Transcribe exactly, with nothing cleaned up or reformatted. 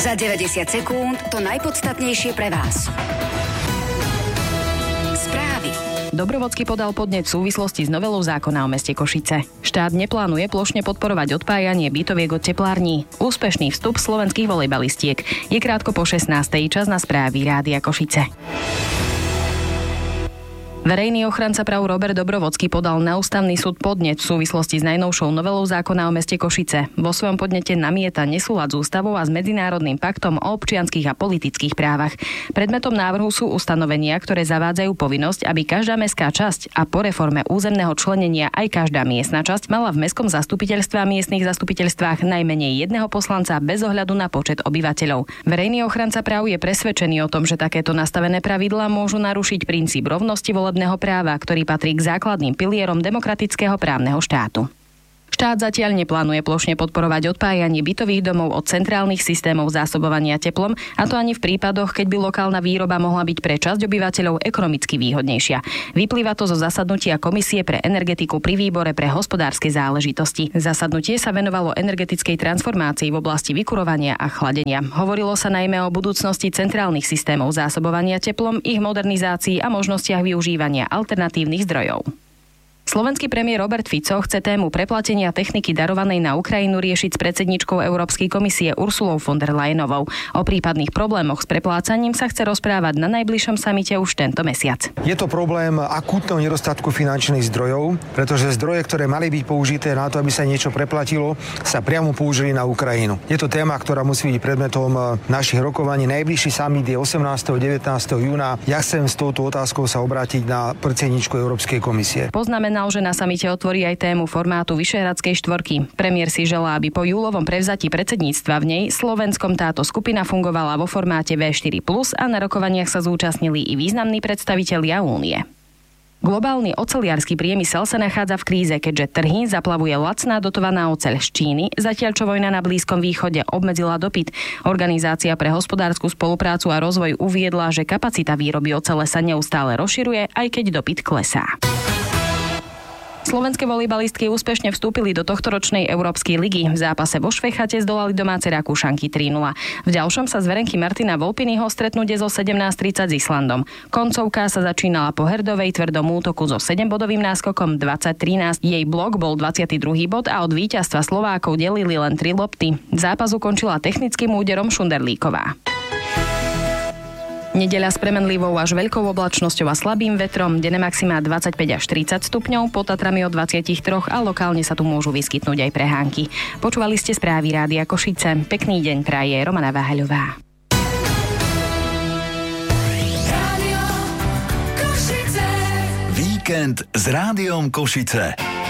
Za deväťdesiat sekúnd to najpodstatnejšie pre vás. Správy. Dobrovodský podal podnet v súvislosti s novelou zákona o meste Košice. Štát neplánuje plošne podporovať odpájanie bytoviek od teplární. Úspešný vstup slovenských volejbalistiek. Je krátko po šestnástej, čas na správy Rádia Košice. Verejný ochranca práv Robert Dobrovodský podal na ústavný súd podnet v súvislosti s najnovšou novelou zákona o meste Košice. Vo svojom podnete namieta nesúlad s ústavou a s medzinárodným paktom o občianskych a politických právach. Predmetom návrhu sú ustanovenia, ktoré zavádzajú povinnosť, aby každá mestská časť a po reforme územného členenia aj každá miestna časť mala v mestskom zastupiteľstve a miestnych zastupiteľstvách najmenej jedného poslanca bez ohľadu na počet obyvateľov. Verejný ochranca práv je presvedčený o tom, že takéto nastavené pravidlá môžu narušiť princíp rovnosti volebného práva, ktorý patrí k základným pilierom demokratického právneho štátu. Štát zatiaľ neplánuje plošne podporovať odpájanie bytových domov od centrálnych systémov zásobovania teplom, a to ani v prípadoch, keď by lokálna výroba mohla byť pre časť obyvateľov ekonomicky výhodnejšia. Vyplýva to zo zasadnutia Komisie pre energetiku pri výbore pre hospodárske záležitosti. Zasadnutie sa venovalo energetickej transformácii v oblasti vykurovania a chladenia. Hovorilo sa najmä o budúcnosti centrálnych systémov zásobovania teplom, ich modernizácii a možnostiach využívania alternatívnych zdrojov. Slovenský premiér Robert Fico chce tému preplatenia techniky darovanej na Ukrajinu riešiť s predsedničkou Európskej komisie Ursulou von der Leyenovou. O prípadných problémoch s preplácaním sa chce rozprávať na najbližšom samite už tento mesiac. Je to problém akútneho nedostatku finančných zdrojov, pretože zdroje, ktoré mali byť použité na to, aby sa niečo preplatilo, sa priamo použili na Ukrajinu. Je to téma, ktorá musí byť predmetom našich rokovaní. Najbližší summit je osemnásteho a devätnásteho júna. Ja chcem s touto otázkou sa obrátiť na predsedničku Európskej komisie. Poznamená, že na samite otvorí aj tému formátu Vyšehradskej štvorky. Premiér si želá, aby po júlovom prevzatí predsedníctva v nej Slovenskom táto skupina fungovala vo formáte vé štyri plus a na rokovaniach sa zúčastnili i významní predstavitelia únie. Globálny oceliarsky priemysel sa nachádza v kríze, keďže trhy zaplavuje lacná dotovaná oceľ z Číny, zatiaľ čo vojna na Blízkom východe obmedzila dopyt. Organizácia pre hospodársku spoluprácu a rozvoj uviedla, že kapacita výroby ocele sa neustále rozširuje, aj keď dopyt klesá. Slovenské volejbalistky úspešne vstúpili do tohtoročnej Európskej ligy. V zápase vo Švechate zdolali domáce Rakúšanky tri nula. V ďalšom sa zverenky Martina Volpinyho stretnúť so sedemnásť tridsať s Islandom. Koncovka sa začínala po herdovej tvrdom útoku so sedembodovým náskokom dvadsať trinásť. Jej blok bol dvadsiaty druhý bod a od víťazstva Slovákov delili len tri lopty. Zápas ukončila technickým úderom Šunderlíková. Nedeľa s premenlivou až veľkou oblačnosťou a slabým vetrom, denné maximá dvadsaťpäť až tridsať stupňov, pod Tatrami od dvadsaťtri a lokálne sa tu môžu vyskytnúť aj prehánky. Počúvali ste správy Rádia Košice. Pekný deň praje Romana Váhaľová. Víkend s Rádiom Košice.